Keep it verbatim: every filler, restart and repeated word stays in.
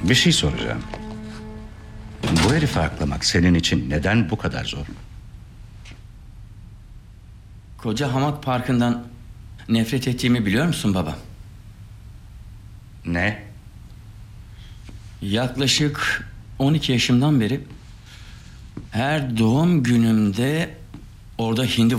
Bir şey soracağım. Bu herifi aklamak senin için neden bu kadar zor? Koca Hamak Parkı'ndan nefret ettiğimi biliyor musun baba? Ne? Yaklaşık on iki yaşımdan beri her doğum günümde orada hindi